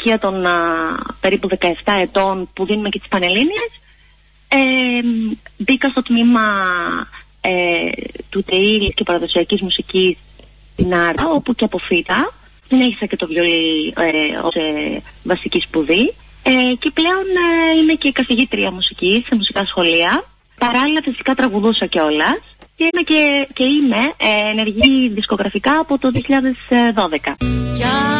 ηλικία των περίπου 17 ετών που δίνουμε και τις Πανελλήνιες, μπήκα στο τμήμα του ΤΕΙΛ και παραδοσιακής μουσικής στην Άρτα, όπου και αποφύτα. Συνέχισα και το βιολί ως βασική σπουδή και πλέον είμαι και καθηγήτρια μουσικής σε μουσικά σχολεία. Παράλληλα φυσικά τραγουδούσα κιόλας και είμαι ενεργή δισκογραφικά από το 2012.